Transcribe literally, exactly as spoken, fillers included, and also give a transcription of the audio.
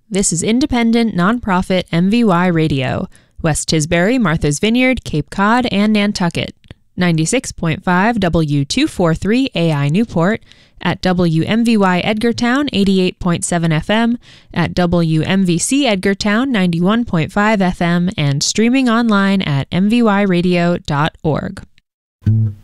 This is independent, nonprofit M V Y Radio, West Tisbury, Martha's Vineyard, Cape Cod, and Nantucket. ninety-six point five W two forty-three A I Newport, at W M V Y Edgartown eighty-eight point seven F M, at W M V C Edgartown ninety-one point five F M, and streaming online at m v y radio dot org.